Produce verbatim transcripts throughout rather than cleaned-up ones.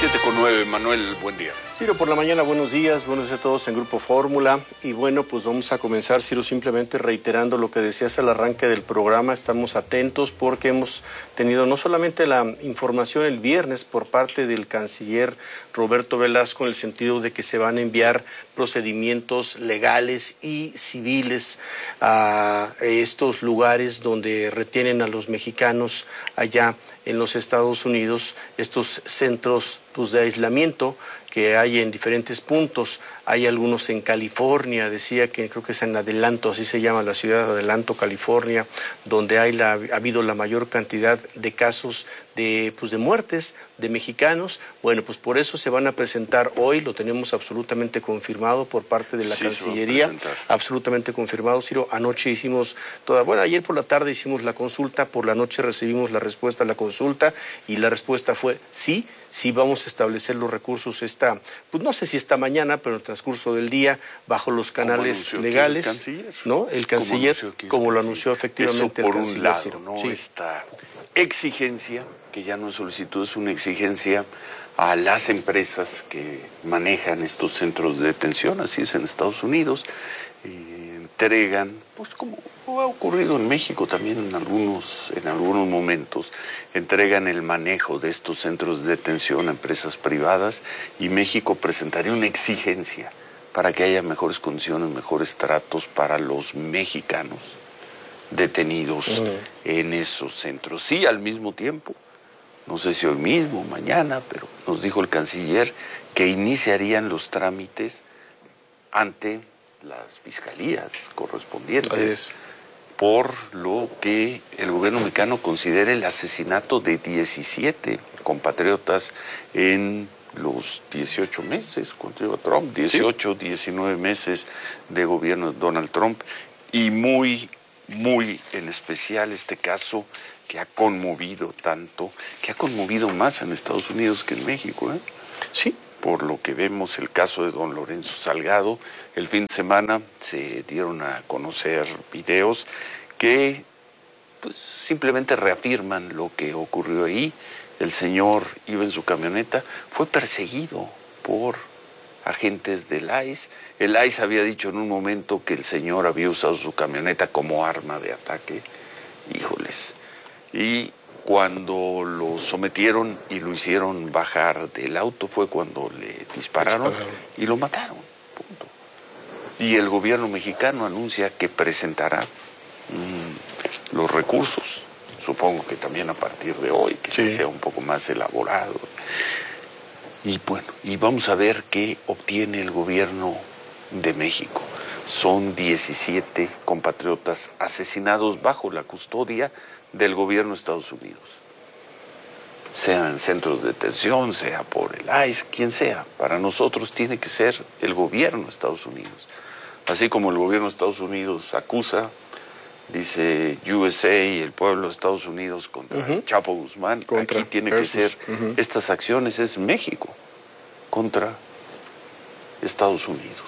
siete con nueve, Manuel, buen día. Ciro, por la mañana, buenos días, buenos días a todos en Grupo Fórmula. Y bueno, pues vamos a comenzar, Ciro, simplemente reiterando lo que decías al arranque del programa. Estamos atentos porque hemos tenido no solamente la información el viernes por parte del canciller Roberto Velasco, en el sentido de que se van a enviar procedimientos legales y civiles a estos lugares donde retienen a los mexicanos allá en los Estados Unidos, estos centros pues, de aislamiento que hay en diferentes puntos. Hay algunos en California, decía que creo que es en Adelanto, así se llama la ciudad de Adelanto, California, donde hay la, ha habido la mayor cantidad de casos de, pues, de muertes de mexicanos. Bueno, pues por eso se van a presentar hoy, lo tenemos absolutamente confirmado por parte de la sí, Cancillería, absolutamente confirmado, Ciro. Anoche hicimos toda, bueno, ayer por la tarde hicimos la consulta, por la noche recibimos la respuesta a la consulta y la respuesta fue sí, sí vamos a establecer los recursos esta, pues no sé si esta mañana, pero en el transcurso del día, bajo los canales legales, el canciller, ¿no? El canciller, como, como lo anunció efectivamente Eso por el canciller. Un lado, Ciro. ¿no? Sí. Esta exigencia, que ya no es solicitud, es una exigencia a las empresas que manejan estos centros de detención, así es en Estados Unidos, eh, entregan, pues como ha ocurrido en México también en algunos, en algunos momentos, entregan el manejo de estos centros de detención a empresas privadas y México presentaría una exigencia para que haya mejores condiciones, mejores tratos para los mexicanos detenidos uh-huh. en esos centros. Sí, al mismo tiempo, no sé si hoy mismo, mañana, pero nos dijo el canciller que iniciarían los trámites ante las fiscalías correspondientes por lo que el gobierno mexicano considera el asesinato de diecisiete compatriotas en los dieciocho meses, cuando lleva Trump, dieciocho, sí. diecinueve meses de gobierno de Donald Trump, y muy, muy en especial este caso que ha conmovido tanto, que ha conmovido más en Estados Unidos que en México, ¿eh? Sí. Por lo que vemos el caso de don Lorenzo Salgado, el fin de semana se dieron a conocer videos que pues, simplemente reafirman lo que ocurrió ahí. El señor iba en su camioneta, fue perseguido por agentes del I C E. El I C E había dicho en un momento que el señor había usado su camioneta como arma de ataque. Híjoles. Y cuando lo sometieron y lo hicieron bajar del auto fue cuando le dispararon, dispararon. y lo mataron. Punto. Y el gobierno mexicano anuncia que presentará mmm, los recursos. Supongo que también a partir de hoy, que sí. sea un poco más elaborado. Y bueno, y vamos a ver qué obtiene el gobierno de México. Son diecisiete compatriotas asesinados bajo la custodia del gobierno de Estados Unidos. Sea en centros de detención, sea por el I C E, quien sea. Para nosotros tiene que ser el gobierno de Estados Unidos. Así como el gobierno de Estados Unidos acusa, dice U S A y el pueblo de Estados Unidos contra uh-huh. el Chapo Guzmán, contra aquí tiene versus, que ser, uh-huh. estas acciones es México contra Estados Unidos.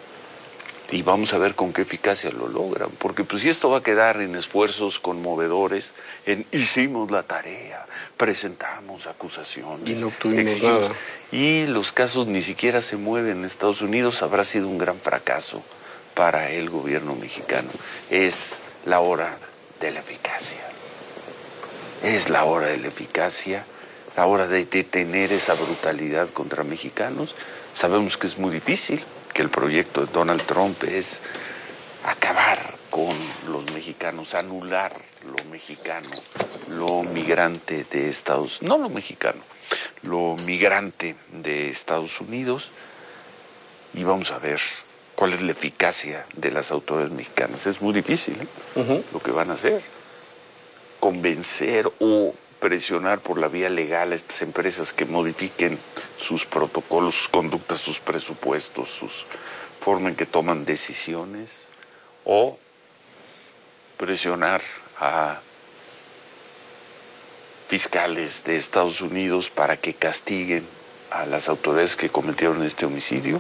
Y vamos a ver con qué eficacia lo logran, porque pues si esto va a quedar en esfuerzos conmovedores, en hicimos la tarea, presentamos acusaciones, y no obtuvimos nada. Y los casos ni siquiera se mueven en Estados Unidos, habrá sido un gran fracaso para el gobierno mexicano. Es la hora de la eficacia. Es la hora de la eficacia, la hora de detener esa brutalidad contra mexicanos. Sabemos que es muy difícil, que el proyecto de Donald Trump es acabar con los mexicanos, anular lo mexicano, lo migrante de Estados Unidos, no lo mexicano, lo migrante de Estados Unidos, y vamos a ver cuál es la eficacia de las autoridades mexicanas. Es muy difícil, ¿eh? uh-huh. lo que van a hacer, convencer o presionar por la vía legal a estas empresas que modifiquen sus protocolos, sus conductas, sus presupuestos, sus forma en que toman decisiones, o presionar a fiscales de Estados Unidos para que castiguen a las autoridades que cometieron este homicidio.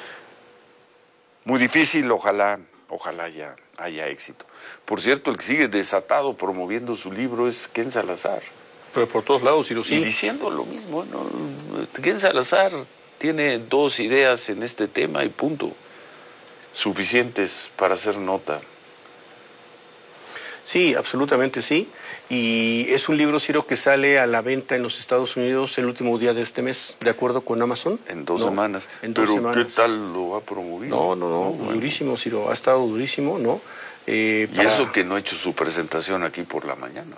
Muy difícil, ojalá, ojalá haya, haya éxito. Por cierto, el que sigue desatado promoviendo su libro es Ken Salazar. Pero por todos lados, Ciro, sí. Y diciendo lo mismo, ¿no? Ken Salazar tiene dos ideas en este tema y punto. Suficientes para hacer nota. Sí, absolutamente sí. Y es un libro, Ciro, que sale a la venta en los Estados Unidos el último día de este mes, de acuerdo con Amazon. En dos no, semanas. En dos Pero semanas. ¿qué tal lo ha promovido? No, no, no, no pues bueno. durísimo, Ciro. Ha estado durísimo, ¿no? Eh, y para... eso que no ha hecho su presentación aquí por la mañana.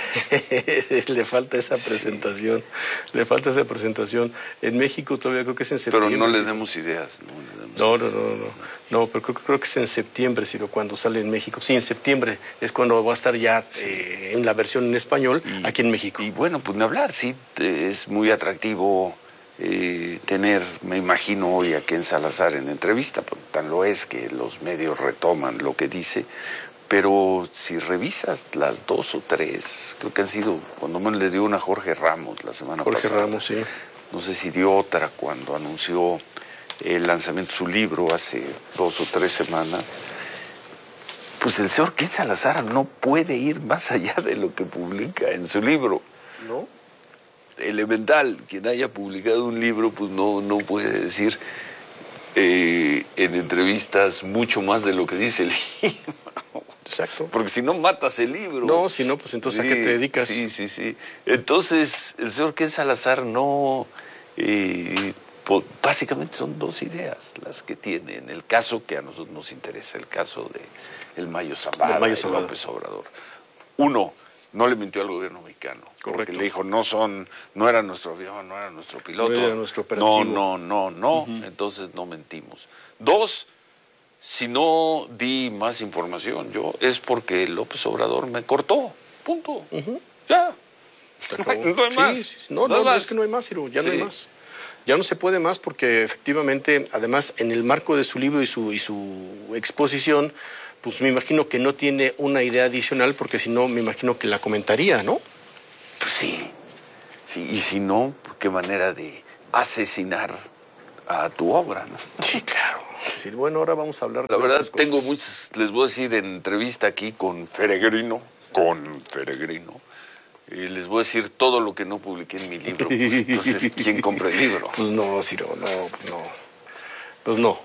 Le falta esa presentación, sí. Le falta esa presentación. En México todavía creo que es en septiembre. Pero no le ¿sí? demos ideas. No, le demos no, ideas. no, no, no, no, pero creo, creo que es en septiembre, Ciro, cuando sale en México. Sí, en septiembre es cuando va a estar ya sí. eh, en la versión en español y, aquí en México. Y bueno, pues ni hablar, sí, es muy atractivo eh, tener, me imagino hoy a Ken Salazar en entrevista, porque tan lo es que los medios retoman lo que dice. Pero si revisas las dos o tres, creo que han sido, cuando menos le dio una a Jorge Ramos la semana Jorge pasada. Ramos, sí. No sé si dio otra cuando anunció el lanzamiento de su libro hace dos o tres semanas. Pues el señor Ken Salazar no puede ir más allá de lo que publica en su libro. ¿No? Elemental, quien haya publicado un libro, pues no, no puede decir eh, en entrevistas mucho más de lo que dice el libro. Exacto. Porque si no, matas el libro. No, si no, pues entonces sí, ¿a qué te dedicas? Sí, sí, sí. Entonces, el señor Ken Salazar no... Eh, po, básicamente son dos ideas las que tiene en el caso que a nosotros nos interesa, el caso de el Mayo Zambada, Mayo y Zambada. López Obrador. Uno, no le mintió al gobierno mexicano. Correcto. Porque le dijo, no son, no era nuestro avión, no era nuestro piloto. No era nuestro operativo. No, no, no, no. Uh-huh. Entonces no mentimos. Dos, si no di más información yo, es porque López Obrador me cortó. Punto. Uh-huh. Ya. No hay, no hay sí, más. Sí, no, no, no, hay no más. es que no hay más, Ciro, ya sí. no hay más. Ya no se puede más porque efectivamente, además, en el marco de su libro y su, y su exposición, pues me imagino que no tiene una idea adicional porque si no, me imagino que la comentaría, ¿no? Pues sí. sí. Y si no, qué manera de asesinar a tu obra, ¿no? Sí, claro. Es decir, bueno, ahora vamos a hablar de La verdad, otras tengo cosas. muchas, les voy a decir en entrevista aquí con Feregrino, con Feregrino, y les voy a decir todo lo que no publiqué en mi libro. Pues, entonces, ¿quién compra el libro? Pues no, Ciro, no, pues no. Pues no.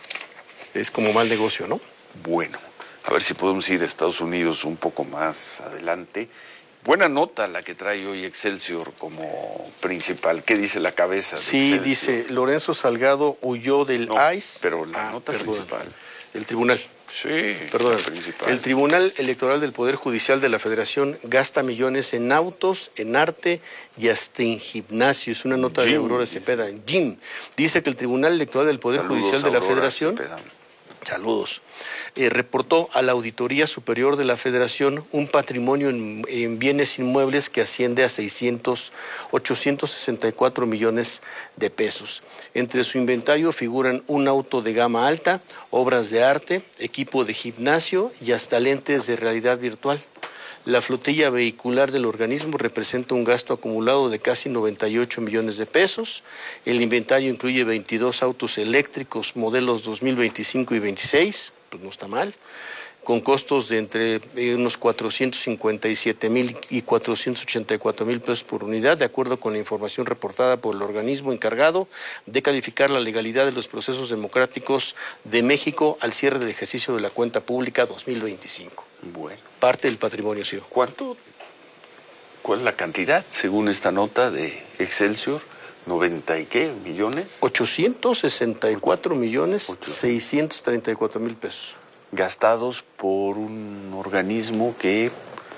Es como mal negocio, ¿no? Bueno, a ver si podemos ir a Estados Unidos un poco más adelante. Buena nota la que trae hoy Excelsior como principal. ¿Qué dice la cabeza de Sí, Excelsior? dice, Lorenzo Salgado huyó del no, I C E. Pero la ah, nota perdón, principal. El tribunal. Sí, Perdón, la principal. el Tribunal Electoral del Poder Judicial de la Federación gasta millones en autos, en arte y hasta en gimnasio. Es una nota Gym, de Aurora Cepeda, en gym. Dice que el Tribunal Electoral del Poder Saludos, Judicial de la Aurora Federación... Cepeda. Saludos. Eh, reportó a la Auditoría Superior de la Federación un patrimonio en, en bienes inmuebles que asciende a seiscientos, ochocientos sesenta y cuatro millones de pesos. Entre su inventario figuran un auto de gama alta, obras de arte, equipo de gimnasio y hasta lentes de realidad virtual. La flotilla vehicular del organismo representa un gasto acumulado de casi noventa y ocho millones de pesos. El inventario incluye veintidós autos eléctricos modelos dos mil veinticinco y veintiséis, pues no está mal, con costos de entre eh, unos cuatrocientos cincuenta y siete mil y cuatrocientos ochenta y cuatro mil pesos por unidad, de acuerdo con la información reportada por el organismo encargado de calificar la legalidad de los procesos democráticos de México al cierre del ejercicio de la cuenta pública dos mil veinticinco. Bueno. Parte del patrimonio, Ciro. ¿Cuánto? ¿Cuál es la cantidad, según esta nota de Excelsior? ¿noventa y qué millones? ochocientos sesenta y cuatro millones seiscientos treinta y cuatro mil pesos. Gastados por un organismo que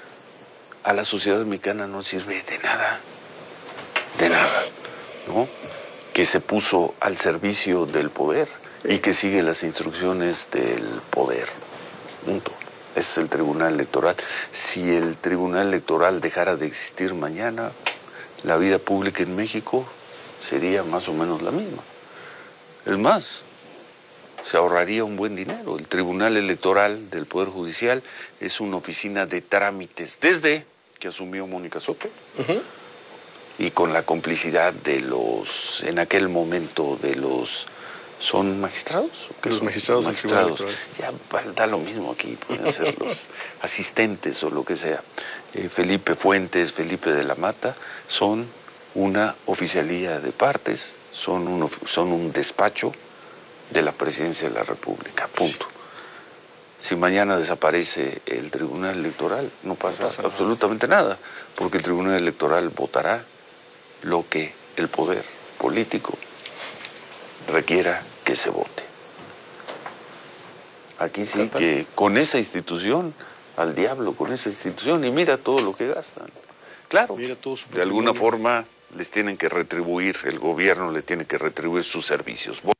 a la sociedad mexicana no sirve de nada. De nada, ¿no? Que se puso al servicio del poder y que sigue las instrucciones del poder. Punto. Ese es el Tribunal Electoral. Si el Tribunal Electoral dejara de existir mañana, la vida pública en México sería más o menos la misma. Es más, se ahorraría un buen dinero. El Tribunal Electoral del Poder Judicial es una oficina de trámites desde que asumió Mónica Soto uh-huh. y con la complicidad de los, en aquel momento, de los ¿Son magistrados? ¿O qué Los son? magistrados del Tribunal Electoral. Ya da lo mismo aquí, pueden ser los asistentes o lo que sea. Eh, Felipe Fuentes, Felipe de la Mata, son una oficialía de partes, son un, son un despacho de la Presidencia de la República, punto. Si mañana desaparece el Tribunal Electoral, no pasa, no pasa absolutamente nada. nada, porque el Tribunal Electoral votará lo que el poder político requiera que se vote. Aquí sí que con esa institución, al diablo con esa institución, y mira todo lo que gastan. Claro, de alguna forma les tienen que retribuir, el gobierno le tiene que retribuir sus servicios.